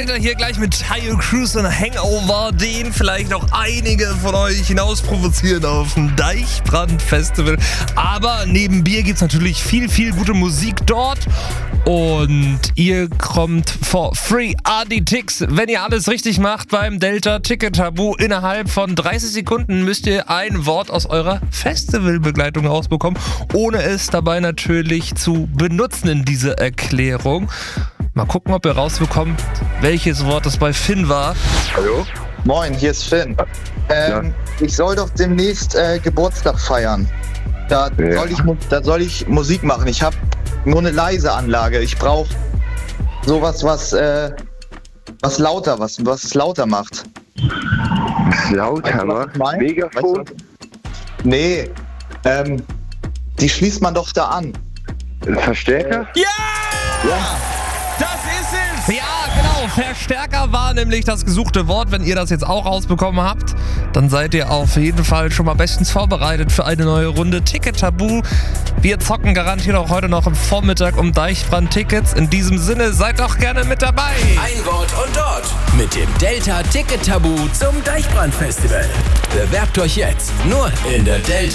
Delta hier gleich mit Tayo Cruz und Hangover, den vielleicht auch einige von euch hinaus provozieren auf dem Deichbrand-Festival. Aber neben Bier gibt es natürlich viel, viel gute Musik dort. Und ihr kommt for free an die Ticks, wenn ihr alles richtig macht beim Delta Ticket Tabu. Innerhalb von 30 Sekunden müsst ihr ein Wort aus eurer Festivalbegleitung rausbekommen, ohne es dabei natürlich zu benutzen in dieser Erklärung. Mal gucken, ob ihr rausbekommt, welches Wort es bei Finn war. Hallo? Moin, hier ist Finn. Ja. Ich soll doch demnächst Geburtstag feiern. Da soll ich Musik machen. Ich habe nur eine leise Anlage. Ich brauche sowas, was lauter macht. Lauter macht? Megafon? Nee, die schließt man doch da an. Verstärker? Ja! Ja. Das ist es! Ja, genau. Verstärker war nämlich das gesuchte Wort. Wenn ihr das jetzt auch rausbekommen habt, dann seid ihr auf jeden Fall schon mal bestens vorbereitet für eine neue Runde Ticket Tabu. Wir zocken garantiert auch heute noch am Vormittag um Deichbrand-Tickets. In diesem Sinne, seid doch gerne mit dabei. Ein Wort und dort mit dem Delta Ticket Tabu zum Deichbrand Festival. Bewerbt euch jetzt nur in der Delta